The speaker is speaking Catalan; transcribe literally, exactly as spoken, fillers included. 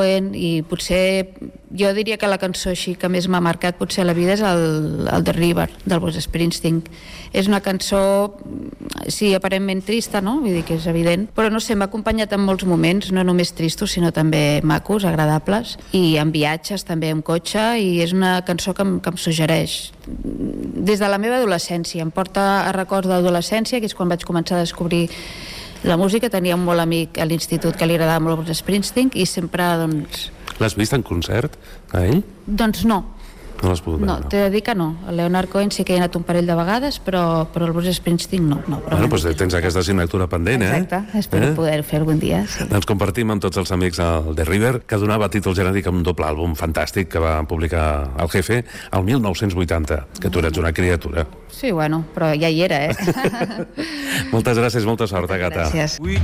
I potser jo diria que la cançó així que més m'ha marcat potser a la vida és el, el The River del Bruce Springsteen. És una cançó, sí, aparentment trista, no? Vull dir que és evident, però no sé, m'ha acompanyat en molts moments, no només tristos sinó també macos, agradables, i en viatges també amb cotxe, i és una cançó que em, que em suggereix des de la meva adolescència, em porta a records d'adolescència, que és quan vaig començar a descobrir la música. Tenia un molt amic a l'institut que li agradava molt Bruce Springsteen i sempre, doncs... L'has vist en concert, a ell? Doncs no. No l'has pogut veure? No, t'he de dir que no. El Leonard Cohen sí que hi ha anat un parell de vegades, però, però el Bruce Springsteen no. no bueno, doncs tens aquesta assignatura pendent, eh? Exacte, espero eh? poder fer algun dia. Sí. Doncs compartim amb tots els amics el The River, que donava títol genèric a un doble àlbum fantàstic que va publicar el Jefe el mil nou-cents vuitanta, que tu eres una criatura. Sí, bueno, però ja hi era, eh? Moltes gràcies, molta sort, Agata. Gràcies.